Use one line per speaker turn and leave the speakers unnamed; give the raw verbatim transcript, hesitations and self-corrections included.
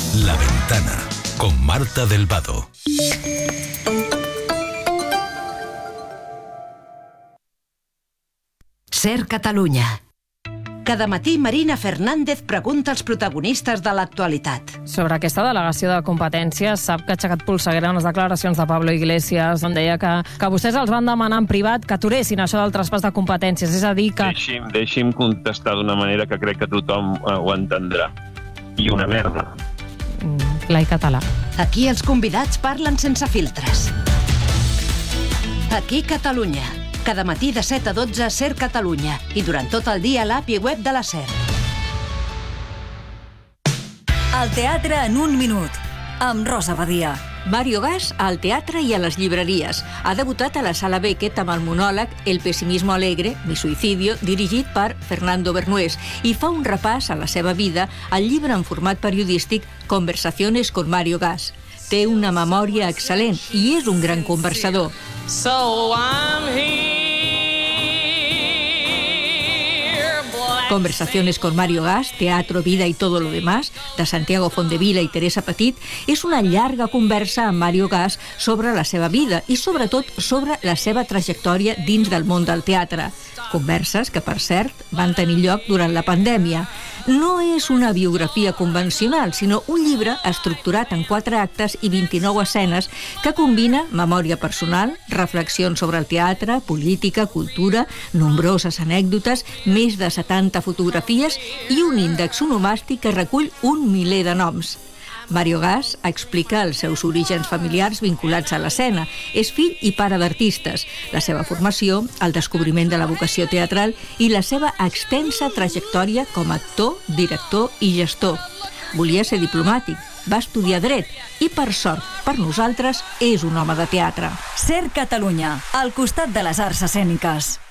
La Ventana, con Marta del Vado.
Ser Catalunya. Cada matí Marina Fernández pregunta als protagonistes de l'actualitat.
Sobre aquesta delegació de competències, sap que ha aixecat polseguera unes declaracions de Pablo Iglesias on deia que, que vostès els van demanar en privat que aturessin això del traspàs de competències. És a dir que...
Deixi'm, deixi'm contestar d'una manera que crec que tothom ho entendrà. I una merda.
Mm, clar i català.
Aquí els convidats parlen sense filtres. Aquí Catalunya. Cada matí de set a dotze a Ser Catalunya i durant tot el dia a l'app i web de la Ser.
El teatre en un minut, amb Rosa Badia. Mario Gas al teatre i a les llibreries. Ha debutat a la Sala Beckett amb el monòleg El pesimismo alegre, mi suicidio, dirigit per Fernando Bernués, i fa un repàs a la seva vida al llibre en format periodístic Conversaciones con Mario Gas. Té una memòria excel·lent i és un gran conversador.
So I'm here,
Conversaciones con Mario Gas, Teatro, vida y todo lo demás, de Santiago Fondevila i Teresa Petit, és una llarga conversa amb Mario Gas sobre la seva vida i, sobretot, sobre la seva trajectòria dins del món del teatre. Converses que, per cert, van tenir lloc durant la pandèmia. No és una biografia convencional, sinó un llibre estructurat en quatre actes i vint-i-nou escenes que combina memòria personal, reflexions sobre el teatre, política, cultura, nombroses anècdotes, més de setanta fotografies i un índex onomàstic que recull un miler de noms. Mario Gas explica els seus orígens familiars vinculats a l'escena. És fill i pare d'artistes, la seva formació, el descobriment de la vocació teatral i la seva extensa trajectòria com a actor, director i gestor. Volia ser diplomàtic, va estudiar dret i, per sort, per nosaltres, és un home de teatre.
Ser Catalunya, al costat de les arts escèniques.